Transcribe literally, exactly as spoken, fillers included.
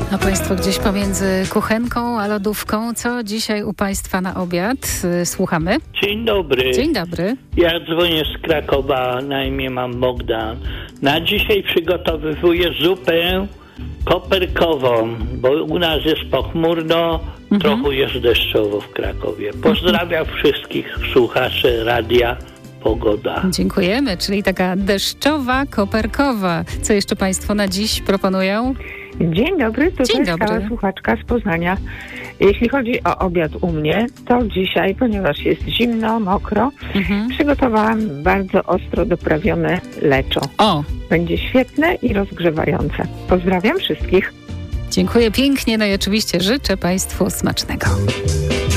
A Państwo gdzieś pomiędzy kuchenką a lodówką. Co dzisiaj u Państwa na obiad? Słuchamy. Dzień dobry. Dzień dobry. Ja dzwonię z Krakowa, na imię mam Bogdan. Na dzisiaj przygotowywuję zupę koperkową, bo u nas jest pochmurno, mhm. trochę jest deszczowo w Krakowie. Pozdrawiam mhm. wszystkich słuchaczy radia Pogoda. Dziękujemy, czyli taka deszczowa, koperkowa. Co jeszcze Państwo na dziś proponują? Dzień dobry, tutaj Dzień dobry. stała słuchaczka z Poznania. Jeśli chodzi o obiad u mnie, to dzisiaj, ponieważ jest zimno, mokro, mhm. przygotowałam bardzo ostro doprawione leczo. O! Będzie świetne i rozgrzewające. Pozdrawiam wszystkich. Dziękuję pięknie, no i oczywiście życzę Państwu smacznego.